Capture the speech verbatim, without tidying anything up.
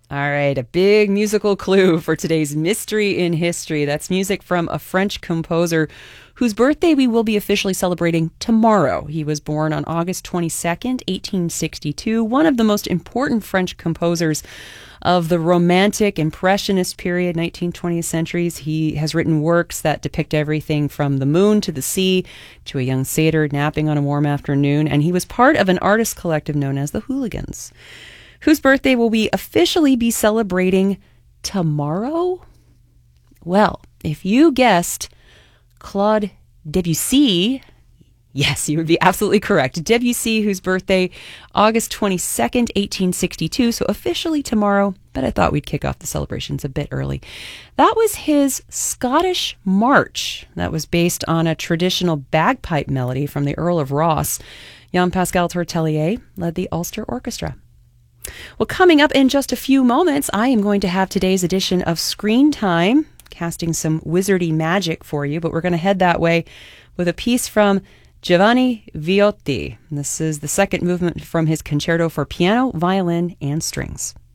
All right, a big musical clue for today's Mystery in History. That's music from a French composer whose birthday we will be officially celebrating tomorrow. He was born on August twenty-second, eighteen sixty-two, one of the most important French composers of the Romantic Impressionist period, nineteenth, twentieth centuries. He has written works that depict everything from the moon to the sea to a young satyr napping on a warm afternoon, and he was part of an artist collective known as the Hooligans, whose birthday will we officially be celebrating tomorrow? Well, if you guessed Claude Debussy, yes, you would be absolutely correct. Debussy, whose birthday, August twenty-second, eighteen sixty-two, so officially tomorrow, but I thought we'd kick off the celebrations a bit early. That was his Scottish March. That was based on a traditional bagpipe melody from the Earl of Ross. Jean-Pascal Tortelier led the Ulster Orchestra. Well, coming up in just a few moments, I am going to have today's edition of Screen Time, casting some wizardy magic for you, but we're going to head that way with a piece from Giovanni Viotti. This is the second movement from his concerto for piano, violin, and strings.